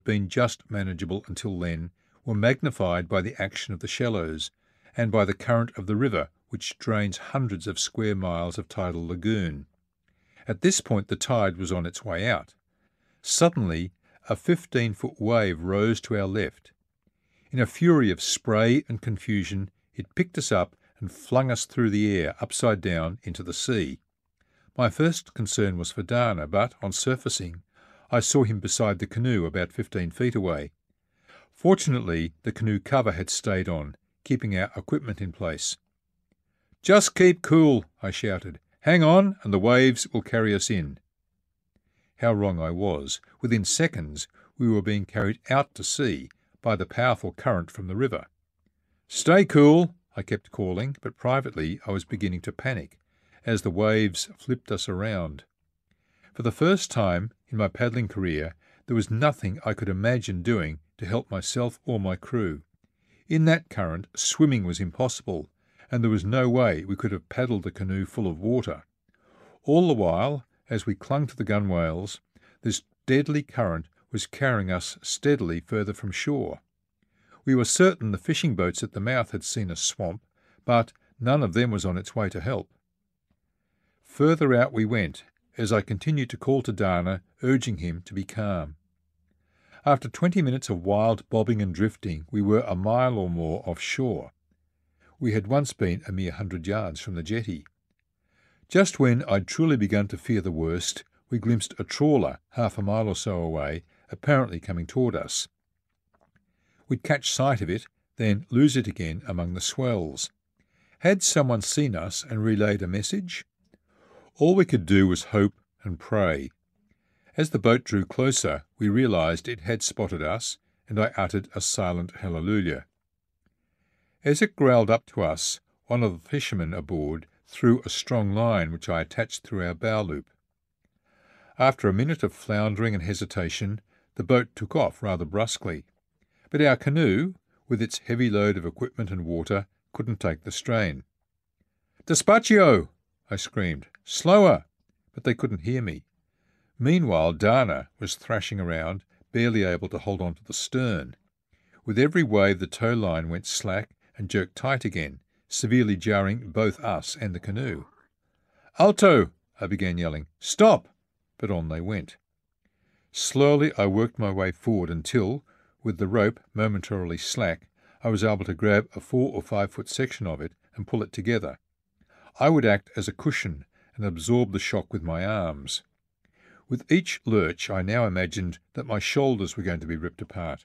been just manageable until then were magnified by the action of the shallows and by the current of the river, which drains hundreds of square miles of tidal lagoon. At this point the tide was on its way out. Suddenly, a 15-foot wave rose to our left. In a fury of spray and confusion, it picked us up and flung us through the air, upside down, into the sea. My first concern was for Dana, but on surfacing, I saw him beside the canoe about 15 feet away. Fortunately, the canoe cover had stayed on, keeping our equipment in place. "Just keep cool," I shouted. "Hang on, and the waves will carry us in." How wrong I was. Within seconds, we were being carried out to sea by the powerful current from the river. "Stay cool," I kept calling, but privately I was beginning to panic, as the waves flipped us around. For the first time in my paddling career, there was nothing I could imagine doing to help myself or my crew. In that current, swimming was impossible, and there was no way we could have paddled the canoe full of water. All the while, as we clung to the gunwales, this deadly current was carrying us steadily further from shore. We were certain the fishing boats at the mouth had seen a swamp, but none of them was on its way to help. Further out we went, as I continued to call to Dana, urging him to be calm. After 20 minutes of wild bobbing and drifting, we were a mile or more offshore. We had once been a mere 100 yards from the jetty. Just when I'd truly begun to fear the worst, we glimpsed a trawler half a mile or so away, apparently coming toward us. We'd catch sight of it, then lose it again among the swells. Had someone seen us and relayed a message? All we could do was hope and pray. As the boat drew closer, we realized it had spotted us, and I uttered a silent hallelujah. As it growled up to us, one of the fishermen aboard threw a strong line which I attached through our bow loop. After a minute of floundering and hesitation, the boat took off rather brusquely. But our canoe, with its heavy load of equipment and water, couldn't take the strain. "Despacio!" I screamed. "Slower!" But they couldn't hear me. Meanwhile, Dana was thrashing around, barely able to hold on to the stern. With every wave the tow line went slack and jerked tight again, severely jarring both us and the canoe. "Alto!" I began yelling. "Stop!" But on they went. Slowly I worked my way forward until, with the rope momentarily slack, I was able to grab a 4 or 5 foot section of it and pull it together. I would act as a cushion and absorb the shock with my arms. With each lurch I now imagined that my shoulders were going to be ripped apart.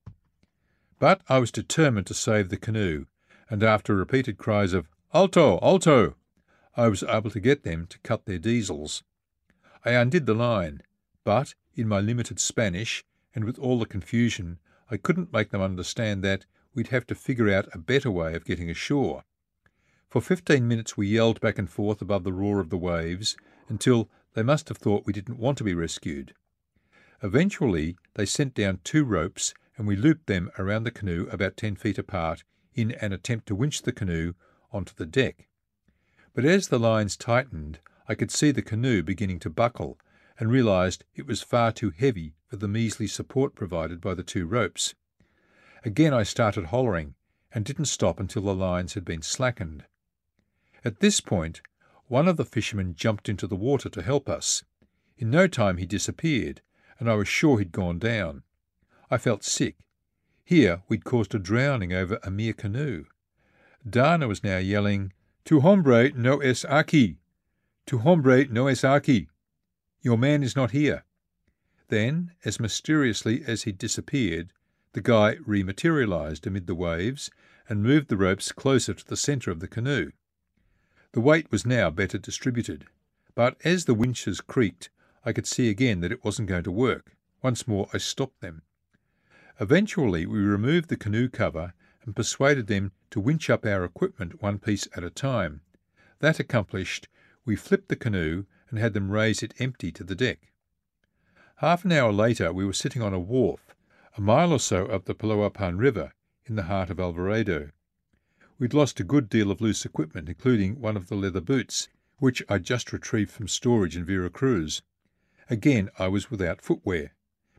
But I was determined to save the canoe, and after repeated cries of "Alto! Alto!" I was able to get them to cut their diesels. I undid the line, but, in my limited Spanish, and with all the confusion, I couldn't make them understand that we'd have to figure out a better way of getting ashore. For 15 minutes we yelled back and forth above the roar of the waves, until they must have thought we didn't want to be rescued. Eventually they sent down 2 ropes, and we looped them around the canoe about 10 feet apart in an attempt to winch the canoe onto the deck. But as the lines tightened, I could see the canoe beginning to buckle, and realized it was far too heavy for the measly support provided by the 2 ropes. Again I started hollering, and didn't stop until the lines had been slackened. At this point, one of the fishermen jumped into the water to help us. In no time he disappeared, and I was sure he'd gone down. I felt sick. Here we'd caused a drowning over a mere canoe. Dana was now yelling, "Tu hombre no es aquí! Tu hombre no es aquí! Your man is not here." Then, as mysteriously as he'd disappeared, the guy rematerialized amid the waves and moved the ropes closer to the centre of the canoe. The weight was now better distributed, but as the winches creaked, I could see again that it wasn't going to work. Once more I stopped them. Eventually we removed the canoe cover and persuaded them to winch up our equipment one piece at a time. That accomplished, we flipped the canoe and had them raise it empty to the deck. Half an hour later we were sitting on a wharf, a mile or so up the Paloapan River, in the heart of Alvarado. We'd lost a good deal of loose equipment, including one of the leather boots, which I'd just retrieved from storage in Vera Cruz. Again I was without footwear,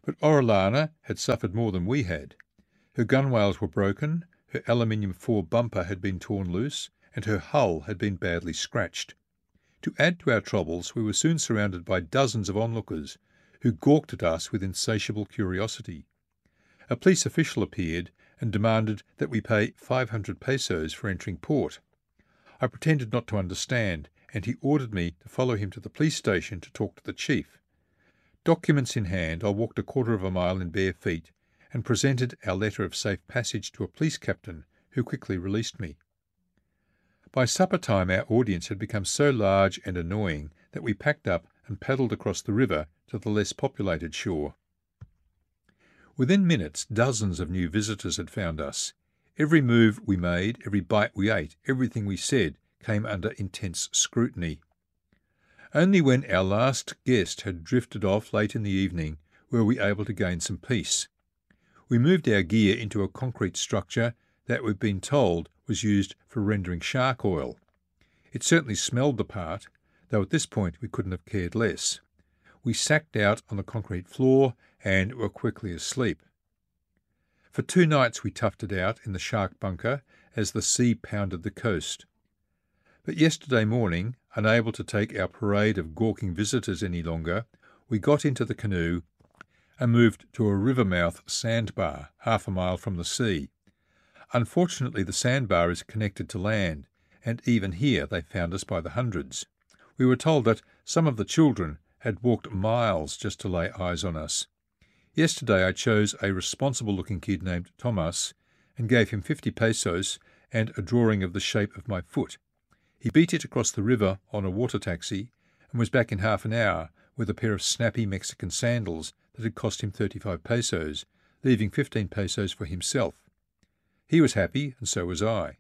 But Orellana had suffered more than we had. Her gunwales were broken, her aluminium fore bumper had been torn loose, and her hull had been badly scratched. To add to our troubles, we were soon surrounded by dozens of onlookers, who gawked at us with insatiable curiosity. A police official appeared and demanded that we pay 500 pesos for entering port. I pretended not to understand, and he ordered me to follow him to the police station to talk to the chief. Documents in hand, I walked a quarter of a mile in bare feet and presented our letter of safe passage to a police captain, who quickly released me. By supper time our audience had become so large and annoying that we packed up and paddled across the river to the less populated shore. Within minutes, dozens of new visitors had found us. Every move we made, every bite we ate, everything we said came under intense scrutiny. Only when our last guest had drifted off late in the evening were we able to gain some peace. We moved our gear into a concrete structure that we'd been told was used for rendering shark oil. It certainly smelled the part, though at this point we couldn't have cared less. We sacked out on the concrete floor and were quickly asleep. For 2 nights we toughed it out in the shark bunker as the sea pounded the coast. But yesterday morning, unable to take our parade of gawking visitors any longer, we got into the canoe and moved to a river-mouth sandbar 1/2 a mile from the sea. Unfortunately, the sandbar is connected to land, and even here they found us by the hundreds. We were told that some of the children had walked miles just to lay eyes on us. Yesterday I chose a responsible-looking kid named Thomas and gave him 50 pesos and a drawing of the shape of my foot. He beat it across the river on a water taxi and was back in half an hour with a pair of snappy Mexican sandals that had cost him 35 pesos, leaving 15 pesos for himself. He was happy, and so was I.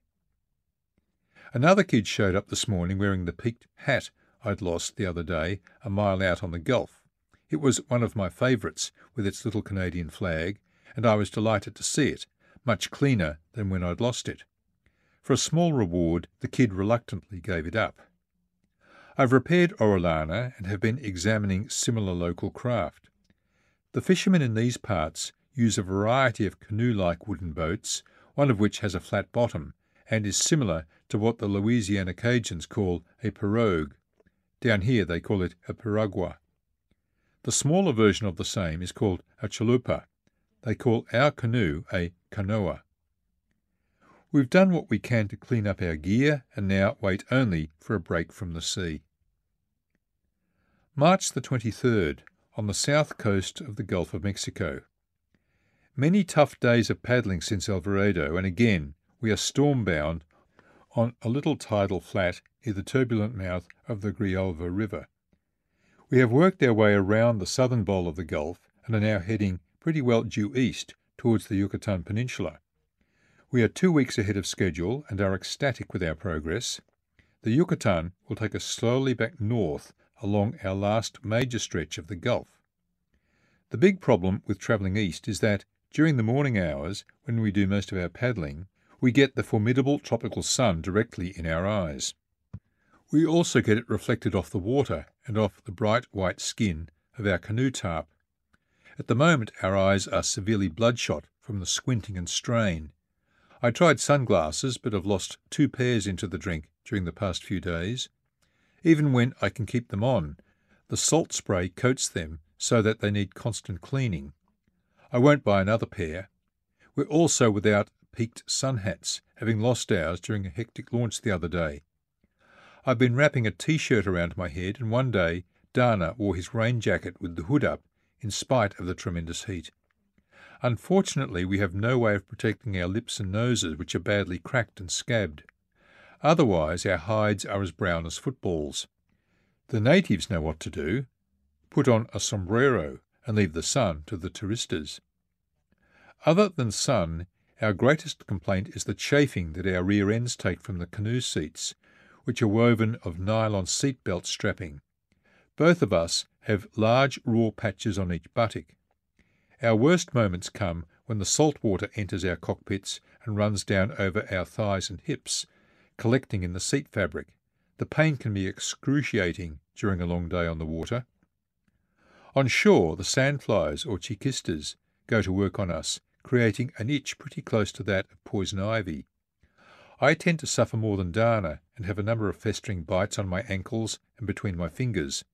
Another kid showed up this morning wearing the peaked hat I'd lost the other day a mile out on the Gulf. It was one of my favourites, with its little Canadian flag, and I was delighted to see it, much cleaner than when I'd lost it. For a small reward, the kid reluctantly gave it up. I've repaired Orellana and have been examining similar local craft. The fishermen in these parts use a variety of canoe-like wooden boats, one of which has a flat bottom and is similar to what the Louisiana Cajuns call a pirogue. Down here they call it a piragua. The smaller version of the same is called a chalupa. They call our canoe a canoa. We've done what we can to clean up our gear and now wait only for a break from the sea. March the 23rd, on the south coast of the Gulf of Mexico. Many tough days of paddling since Alvarado, and again we are storm-bound on a little tidal flat near the turbulent mouth of the Grijalva River. We have worked our way around the southern bowl of the Gulf and are now heading pretty well due east towards the Yucatan Peninsula. We are 2 weeks ahead of schedule and are ecstatic with our progress. The Yucatan will take us slowly back north along our last major stretch of the Gulf. The big problem with travelling east is that during the morning hours, when we do most of our paddling, we get the formidable tropical sun directly in our eyes. We also get it reflected off the water and off the bright white skin of our canoe tarp. At the moment our eyes are severely bloodshot from the squinting and strain. I tried sunglasses but have lost 2 pairs into the drink during the past few days. Even when I can keep them on, the salt spray coats them so that they need constant cleaning. I won't buy another pair. We're also without peaked sun hats, having lost ours during a hectic launch the other day. I've been wrapping a t-shirt around my head, and one day Dana wore his rain jacket with the hood up in spite of the tremendous heat. Unfortunately, we have no way of protecting our lips and noses, which are badly cracked and scabbed. Otherwise, our hides are as brown as footballs. The natives know what to do. Put on a sombrero and leave the sun to the turistas. Other than sun, our greatest complaint is the chafing that our rear ends take from the canoe seats, which are woven of nylon seat belt strapping. Both of us have large raw patches on each buttock. Our worst moments come when the salt water enters our cockpits and runs down over our thighs and hips, collecting in the seat fabric. The pain can be excruciating during a long day on the water. On shore, the sandflies, or chiquistas, go to work on us, creating an itch pretty close to that of poison ivy. I tend to suffer more than Dana and have a number of festering bites on my ankles and between my fingers.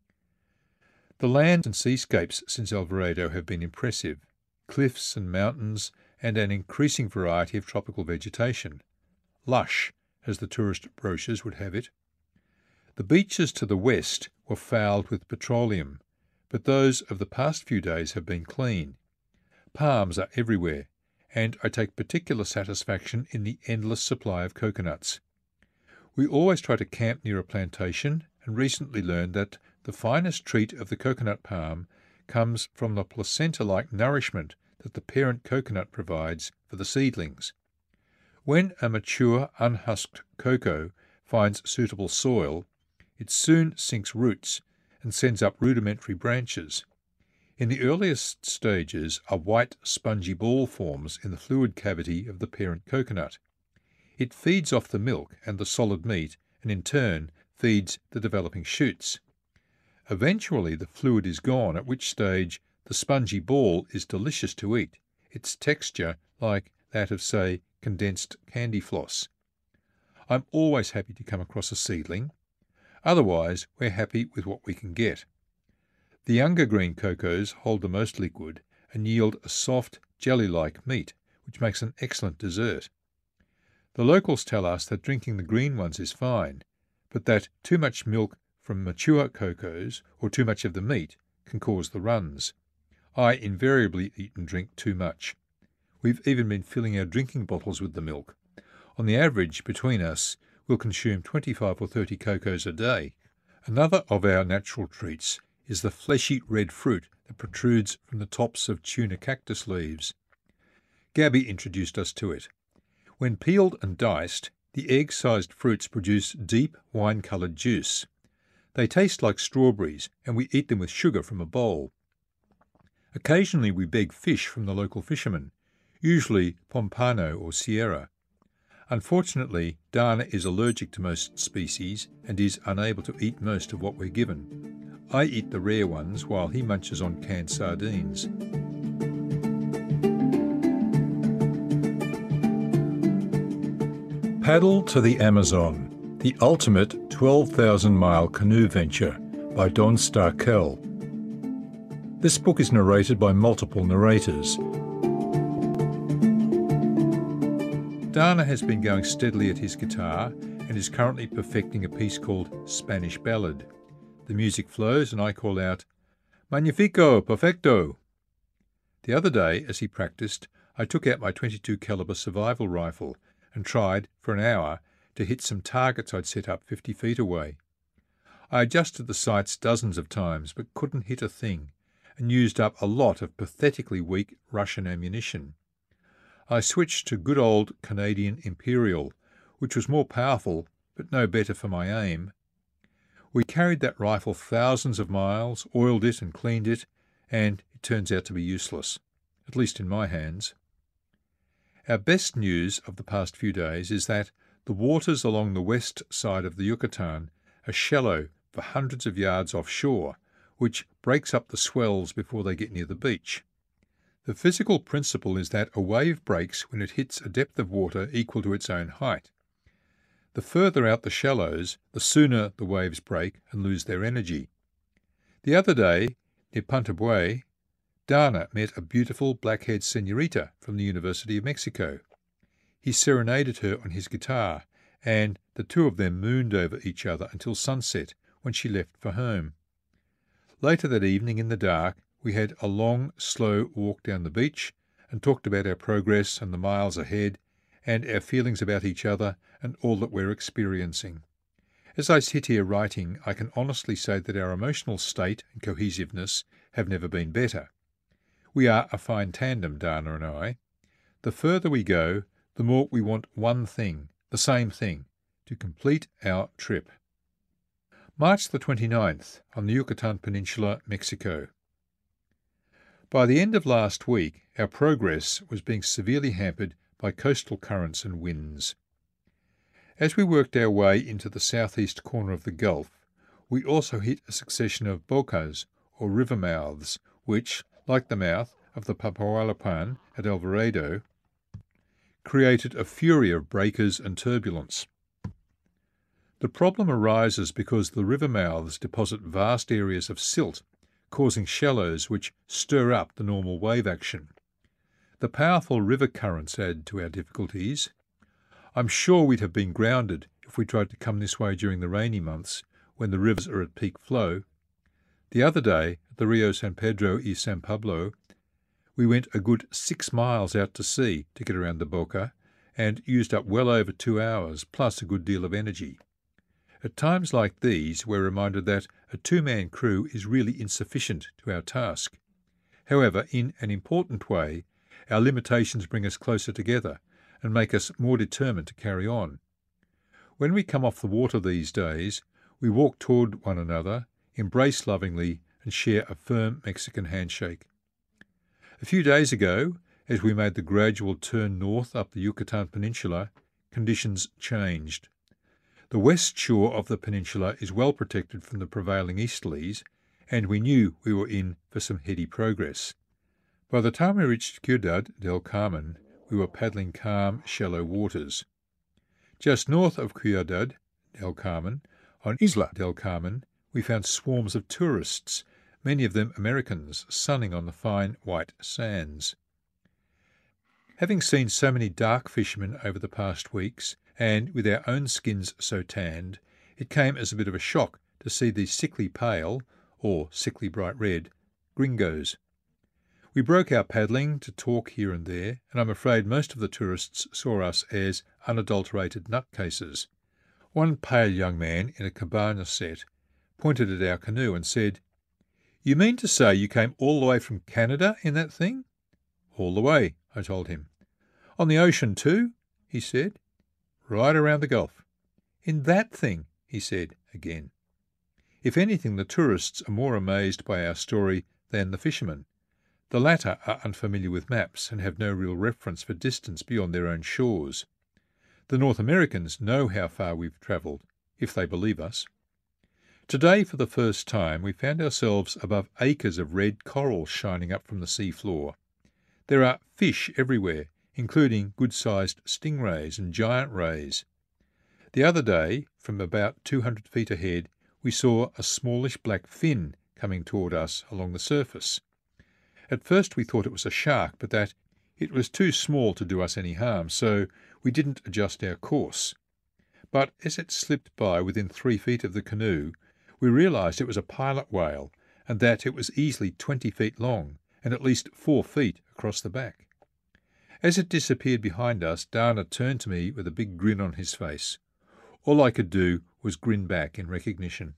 The land and seascapes since Alvarado have been impressive. Cliffs and mountains and an increasing variety of tropical vegetation. Lush, as the tourist brochures would have it. The beaches to the west were fouled with petroleum, but those of the past few days have been clean. Palms are everywhere, and I take particular satisfaction in the endless supply of coconuts. We always try to camp near a plantation, and recently learned that the finest treat of the coconut palm comes from the placenta-like nourishment that the parent coconut provides for the seedlings. When a mature, unhusked cocoa finds suitable soil, it soon sinks roots and sends up rudimentary branches. In the earliest stages, a white, spongy ball forms in the fluid cavity of the parent coconut. It feeds off the milk and the solid meat, and in turn feeds the developing shoots. Eventually the fluid is gone, at which stage the spongy ball is delicious to eat, its texture like that of, say, condensed candy floss. I'm always happy to come across a seedling. Otherwise, we're happy with what we can get. The younger green cocos hold the most liquid and yield a soft, jelly-like meat, which makes an excellent dessert. The locals tell us that drinking the green ones is fine, but that too much milk from mature cocos or too much of the meat can cause the runs. I invariably eat and drink too much. We've even been filling our drinking bottles with the milk. On the average, between us, we'll consume 25 or 30 cocos a day. Another of our natural treats is the fleshy red fruit that protrudes from the tops of tuna cactus leaves. Gabby introduced us to it. When peeled and diced, the egg-sized fruits produce deep wine-coloured juice. They taste like strawberries, and we eat them with sugar from a bowl. Occasionally we beg fish from the local fishermen, usually pompano or sierra. Unfortunately, Dana is allergic to most species and is unable to eat most of what we're given. I eat the rare ones while he munches on canned sardines. Paddle to the Amazon, the ultimate 12,000-mile canoe venture by Don Starkel. This book is narrated by multiple narrators. Dana has been going steadily at his guitar and is currently perfecting a piece called Spanish Ballad. The music flows and I call out, "Magnifico, perfecto!" The other day, as he practiced, I took out my .22 caliber survival rifle and tried, for an hour, to hit some targets I'd set up 50 feet away. I adjusted the sights dozens of times but couldn't hit a thing, and used up a lot of pathetically weak Russian ammunition. I switched to good old Canadian Imperial, which was more powerful but no better for my aim. We carried that rifle thousands of miles, oiled it and cleaned it, and it turns out to be useless, at least in my hands. Our best news of the past few days is that the waters along the west side of the Yucatan are shallow for hundreds of yards offshore, which breaks up the swells before they get near the beach. The physical principle is that a wave breaks when it hits a depth of water equal to its own height. The further out the shallows, the sooner the waves break and lose their energy. The other day, near Punta Buey, Dana met a beautiful black-haired señorita from the University of Mexico. He serenaded her on his guitar, and the two of them mooned over each other until sunset, when she left for home. Later that evening, in the dark, we had a long, slow walk down the beach and talked about our progress and the miles ahead, and our feelings about each other and all that we're experiencing. As I sit here writing, I can honestly say that our emotional state and cohesiveness have never been better. We are a fine tandem, Dana and I. The further we go, the more we want one thing, the same thing, to complete our trip. March the 29th, on the Yucatan Peninsula, Mexico. By the end of last week, our progress was being severely hampered by coastal currents and winds. As we worked our way into the southeast corner of the Gulf, we also hit a succession of bocas, or river mouths, which, like the mouth of the Papawalapan at Alvarado, created a fury of breakers and turbulence. The problem arises because the river mouths deposit vast areas of silt, causing shallows which stir up the normal wave action. The powerful river currents add to our difficulties. I'm sure we'd have been grounded if we tried to come this way during the rainy months, when the rivers are at peak flow. The other day, at the Rio San Pedro y San Pablo, we went a good 6 miles out to sea to get around the Boca and used up well over 2 hours, plus a good deal of energy. At times like these, we're reminded that a two-man crew is really insufficient to our task. However, in an important way, our limitations bring us closer together and make us more determined to carry on. When we come off the water these days, we walk toward one another, embrace lovingly, and share a firm Mexican handshake. A few days ago, as we made the gradual turn north up the Yucatan Peninsula, conditions changed. The west shore of the peninsula is well protected from the prevailing easterlies, and we knew we were in for some heady progress. By the time we reached Ciudad del Carmen, we were paddling calm, shallow waters. Just north of Ciudad del Carmen, on Isla del Carmen, we found swarms of tourists, many of them Americans, sunning on the fine white sands. Having seen so many dark fishermen over the past weeks, and with our own skins so tanned, it came as a bit of a shock to see these sickly pale, or sickly bright red, gringos. We broke our paddling to talk here and there, and I'm afraid most of the tourists saw us as unadulterated nutcases. One pale young man in a cabana set pointed at our canoe and said, "You mean to say you came all the way from Canada in that thing?" "All the way," I told him. "On the ocean too?" he said. "Right around the Gulf." "In that thing?" he said again. If anything, the tourists are more amazed by our story than the fishermen. The latter are unfamiliar with maps and have no real reference for distance beyond their own shores. The North Americans know how far we've travelled, if they believe us. Today, for the first time, we found ourselves above acres of red coral shining up from the sea floor. There are fish everywhere, including good-sized stingrays and giant rays. The other day, from about 200 feet ahead, we saw a smallish black fin coming toward us along the surface. At first we thought it was a shark, but that it was too small to do us any harm, so we didn't adjust our course. But as it slipped by within 3 feet of the canoe, we realized it was a pilot whale, and that it was easily 20 feet long and at least 4 feet across the back. As it disappeared behind us, Dana turned to me with a big grin on his face. All I could do was grin back in recognition.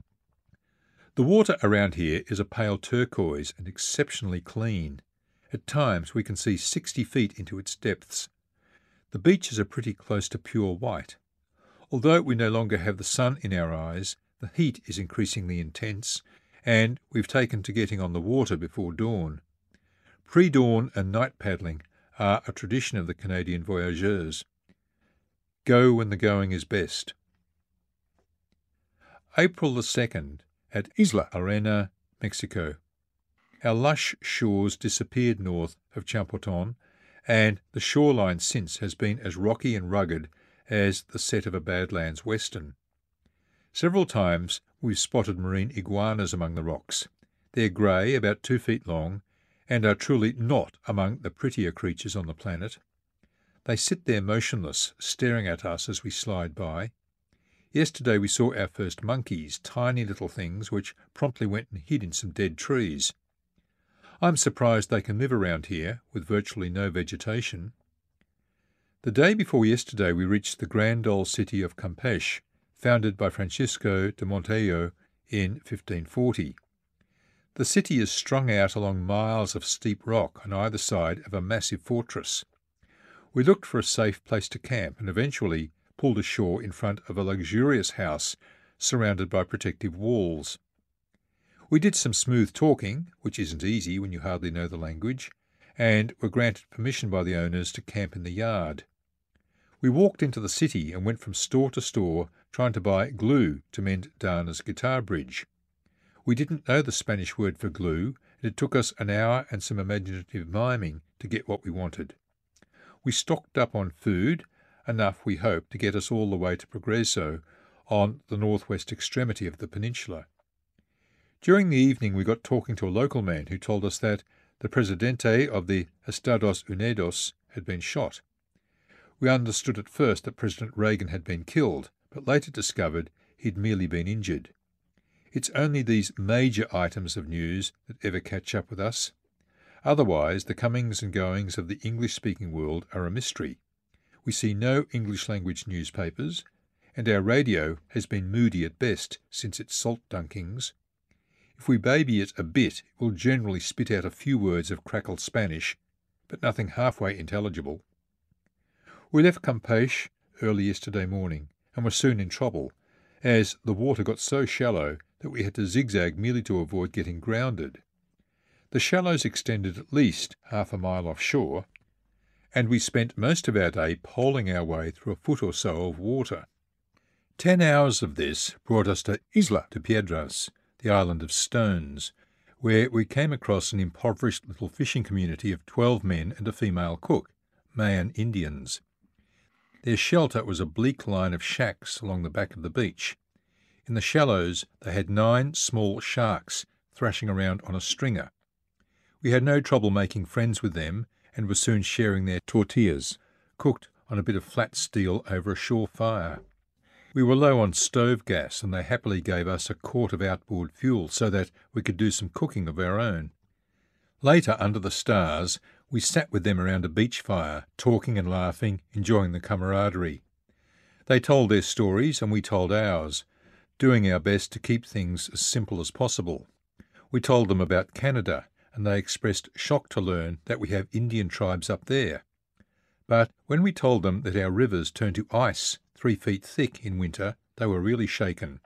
The water around here is a pale turquoise and exceptionally clean. At times we can see 60 feet into its depths. The beaches are pretty close to pure white. Although we no longer have the sun in our eyes, the heat is increasingly intense, and we've taken to getting on the water before dawn. Pre-dawn and night paddling are a tradition of the Canadian voyageurs. Go when the going is best. April the 2nd, at Isla Arena, Mexico. Our lush shores disappeared north of Champoton, and the shoreline since has been as rocky and rugged as the set of a Badlands Western. Several times we've spotted marine iguanas among the rocks. They're grey, about 2 feet long, and are truly not among the prettier creatures on the planet. They sit there motionless, staring at us as we slide by. Yesterday we saw our first monkeys, tiny little things which promptly went and hid in some dead trees. I'm surprised they can live around here, with virtually no vegetation. The day before yesterday we reached the grand old city of Campeche, founded by Francisco de Montejo in 1540. The city is strung out along miles of steep rock on either side of a massive fortress. We looked for a safe place to camp and eventually pulled ashore in front of a luxurious house surrounded by protective walls. We did some smooth talking, which isn't easy when you hardly know the language, and were granted permission by the owners to camp in the yard. We walked into the city and went from store to store trying to buy glue to mend Dana's guitar bridge. We didn't know the Spanish word for glue, and it took us an hour and some imaginative miming to get what we wanted. We stocked up on food, enough, we hoped, to get us all the way to Progreso, on the northwest extremity of the peninsula. During the evening we got talking to a local man who told us that the Presidente of the Estados Unidos had been shot. We understood at first that President Reagan had been killed, but later discovered he'd merely been injured. It's only these major items of news that ever catch up with us. Otherwise, the comings and goings of the English-speaking world are a mystery. We see no English-language newspapers, and our radio has been moody at best since its salt dunkings. If we baby it a bit, it will generally spit out a few words of crackled Spanish, but nothing halfway intelligible. We left Campeche early yesterday morning, and were soon in trouble, as the water got so shallow that we had to zigzag merely to avoid getting grounded. The shallows extended at least half a mile offshore, and we spent most of our day poling our way through a foot or so of water. 10 hours of this brought us to Isla de Piedras, the island of stones, where we came across an impoverished little fishing community of 12 men and a female cook, Mayan Indians. Their shelter was a bleak line of shacks along the back of the beach. In the shallows they had 9 small sharks thrashing around on a stringer. We had no trouble making friends with them, and were soon sharing their tortillas, cooked on a bit of flat steel over a shore fire. We were low on stove gas, and they happily gave us a quart of outboard fuel so that we could do some cooking of our own. Later, under the stars, we sat with them around a beach fire, talking and laughing, enjoying the camaraderie. They told their stories and we told ours, doing our best to keep things as simple as possible. We told them about Canada, and they expressed shock to learn that we have Indian tribes up there. But when we told them that our rivers turn to ice 3 feet thick in winter, they were really shaken.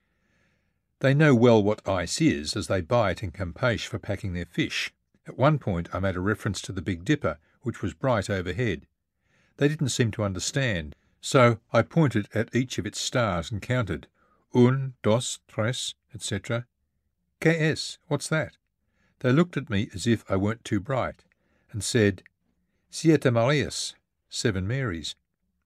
They know well what ice is, as they buy it in Campeche for packing their fish. At one point I made a reference to the Big Dipper, which was bright overhead. They didn't seem to understand, so I pointed at each of its stars and counted. 1, 2, 3, etc. ¿Qué es? What's that? They looked at me as if I weren't too bright, and said, Siete Marias, 7 Marys.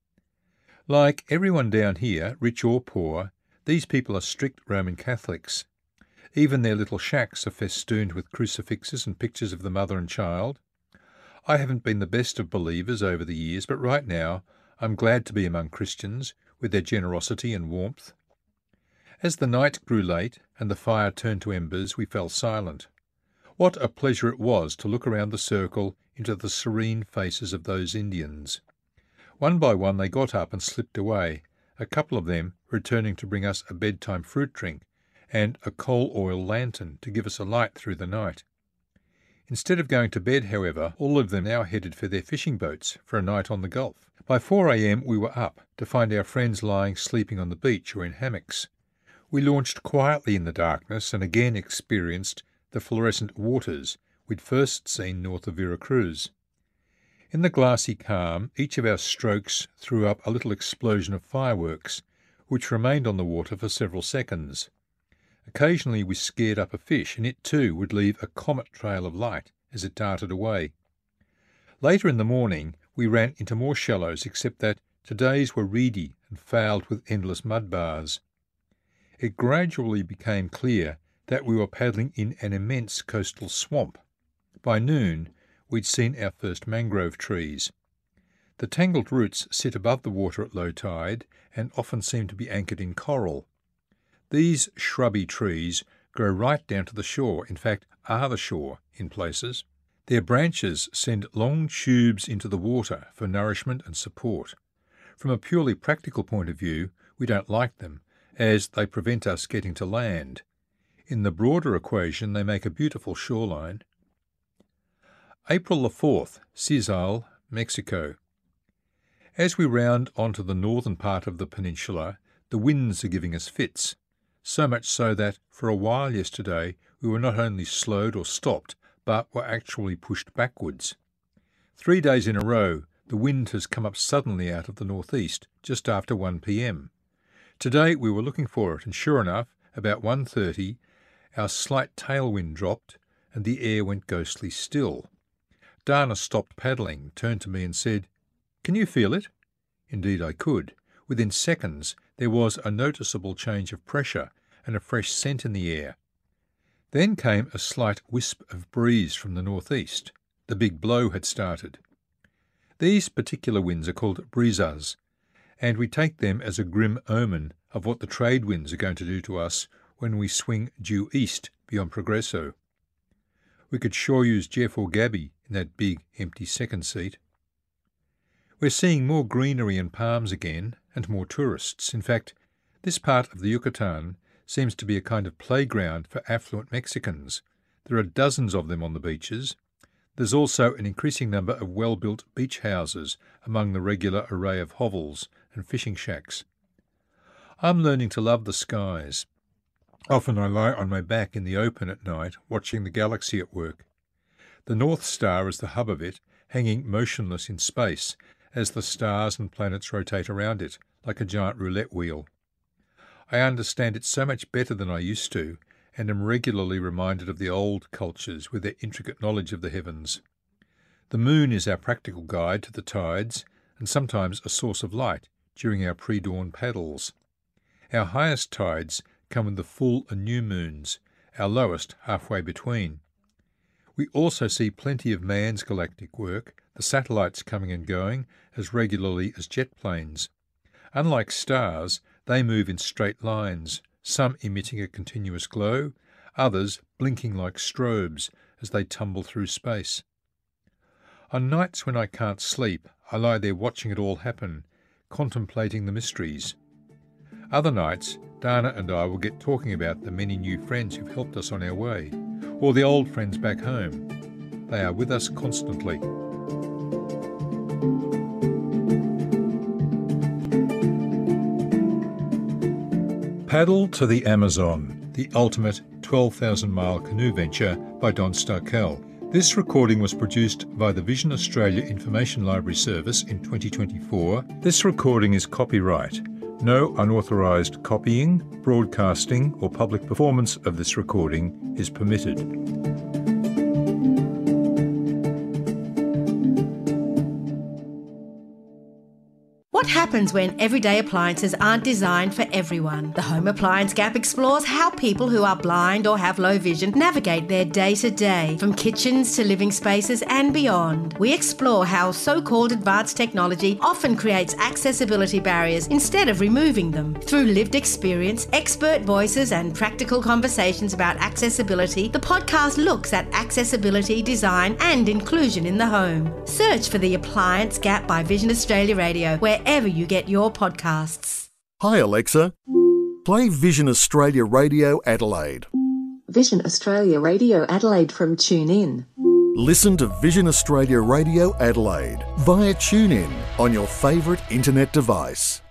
Like everyone down here, rich or poor, these people are strict Roman Catholics. Even their little shacks are festooned with crucifixes and pictures of the mother and child. I haven't been the best of believers over the years, but right now I'm glad to be among Christians, with their generosity and warmth. As the night grew late and the fire turned to embers, we fell silent. What a pleasure it was to look around the circle into the serene faces of those Indians. One by one they got up and slipped away, a couple of them returning to bring us a bedtime fruit drink and a coal oil lantern to give us a light through the night. Instead of going to bed, however, all of them now headed for their fishing boats for a night on the Gulf. By 4 a.m. we were up to find our friends lying sleeping on the beach or in hammocks. We launched quietly in the darkness and again experienced the fluorescent waters we'd first seen north of Veracruz. In the glassy calm, each of our strokes threw up a little explosion of fireworks, which remained on the water for several seconds. Occasionally we scared up a fish, and it too would leave a comet trail of light as it darted away. Later in the morning we ran into more shallows, except that today's were reedy and fouled with endless mud bars. It gradually became clear that we were paddling in an immense coastal swamp. By noon we'd seen our first mangrove trees. The tangled roots sit above the water at low tide and often seem to be anchored in coral. These shrubby trees grow right down to the shore, in fact are the shore in places. Their branches send long tubes into the water for nourishment and support. From a purely practical point of view, we don't like them, as they prevent us getting to land. In the broader equation, they make a beautiful shoreline. April the 4th, Cizal, Mexico. As we round onto the northern part of the peninsula, the winds are giving us fits, so much so that for a while yesterday we were not only slowed or stopped, but were actually pushed backwards. 3 days in a row, the wind has come up suddenly out of the northeast, just after 1 p.m. Today we were looking for it, and sure enough, about 1:30, our slight tailwind dropped, and the air went ghostly still. Dana stopped paddling, turned to me and said, "Can you feel it?" Indeed I could. Within seconds there was a noticeable change of pressure and a fresh scent in the air. Then came a slight wisp of breeze from the northeast. The big blow had started. These particular winds are called brisas, and we take them as a grim omen of what the trade winds are going to do to us when we swing due east beyond Progresso. We could sure use Jeff or Gabby in that big, empty second seat. We're seeing more greenery and palms again, and more tourists. In fact, this part of the Yucatan seems to be a kind of playground for affluent Mexicans. There are dozens of them on the beaches. There's also an increasing number of well-built beach houses among the regular array of hovels and fishing shacks. I'm learning to love the skies. Often I lie on my back in the open at night, watching the galaxy at work. The North Star is the hub of it, hanging motionless in space as the stars and planets rotate around it, like a giant roulette wheel. I understand it so much better than I used to, and am regularly reminded of the old cultures with their intricate knowledge of the heavens. The moon is our practical guide to the tides, and sometimes a source of light during our pre-dawn paddles. Our highest tides come with the full and new moons, our lowest halfway between. We also see plenty of man's galactic work, the satellites coming and going as regularly as jet planes. Unlike stars, they move in straight lines, some emitting a continuous glow, others blinking like strobes as they tumble through space. On nights when I can't sleep, I lie there watching it all happen, contemplating the mysteries. Other nights, Dana and I will get talking about the many new friends who've helped us on our way, or the old friends back home. They are with us constantly. Paddle to the Amazon, the ultimate 12,000-mile canoe venture by Don Starkel. This recording was produced by the Vision Australia Information Library Service in 2024. This recording is copyright. No unauthorised copying, broadcasting or public performance of this recording is permitted. What happens when everyday appliances aren't designed for everyone? The Home Appliance Gap explores how people who are blind or have low vision navigate their day-to-day, from kitchens to living spaces and beyond. We explore how so-called advanced technology often creates accessibility barriers instead of removing them. Through lived experience, expert voices and practical conversations about accessibility, the podcast looks at accessibility, design and inclusion in the home. Search for The Appliance Gap by Vision Australia Radio, wherever you get your podcasts. Hi Alexa, play Vision Australia Radio Adelaide. Vision Australia Radio Adelaide from TuneIn. Listen to Vision Australia Radio Adelaide via TuneIn on your favourite internet device.